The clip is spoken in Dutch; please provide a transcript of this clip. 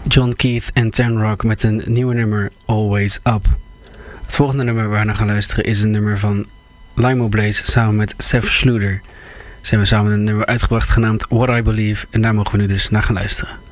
John Keith en Ten Rock met een nieuwe nummer Always Up. Het volgende nummer waar we naar gaan luisteren is een nummer van Limo Blaze samen met Seth Schluter. Ze hebben samen een nummer uitgebracht genaamd What I Believe en daar mogen we nu dus naar gaan luisteren.